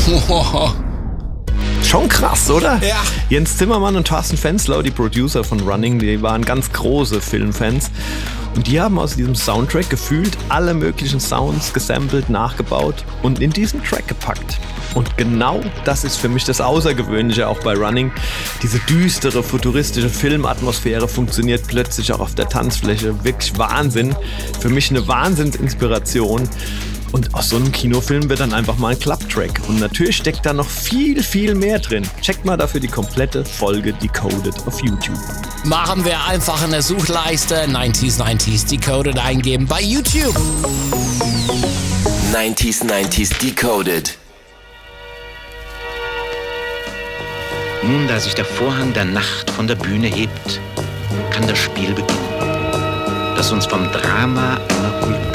Schon krass, oder? Ja. Jens Zimmermann und Thorsten Fenslau, die Producer von Running, die waren ganz große Filmfans. Und die haben aus diesem Soundtrack gefühlt alle möglichen Sounds gesampelt, nachgebaut und in diesen Track gepackt. Und genau das ist für mich das Außergewöhnliche auch bei Running. Diese düstere, futuristische Filmatmosphäre funktioniert plötzlich auch auf der Tanzfläche. Wirklich Wahnsinn. Für mich eine Wahnsinnsinspiration. Und aus so einem Kinofilm wird dann einfach mal ein Club-Track. Und natürlich steckt da noch viel, viel mehr drin. Checkt mal dafür die komplette Folge Decoded auf YouTube. Machen wir einfach in der Suchleiste 90s Decoded eingeben bei YouTube. 90s Decoded. Nun, da sich der Vorhang der Nacht von der Bühne hebt, kann das Spiel beginnen, das uns vom Drama einer